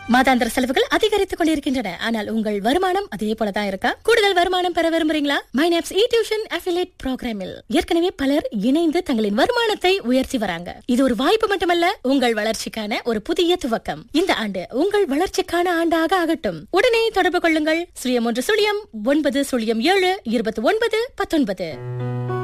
மாதாந்திர செலவுகள் அதிகரித்துக் கொண்டிருக்கின்றன. ஆனால் உங்கள் வருமானம் அதே போலதான் இருக்கா? கூடுதல் வருமானம் பெற விரும்புறீங்களா? மைனாப்ஸ் டியூஷன் அஃபிலியேட் புரோகிராமில் ஏற்கனவே பலர் இணைந்து தங்களின் வருமானத்தை உயர்த்தி வராங்க. இது ஒரு வாய்ப்பு மட்டுமல்ல, உங்கள் வளர்ச்சிக்கான ஒரு புதிய துவக்கம். இந்த ஆண்டு உங்கள் வளர்ச்சிக்கான ஆண்டாக ஆகட்டும். உடனே தொடர்பு கொள்ளுங்கள். 0109072919.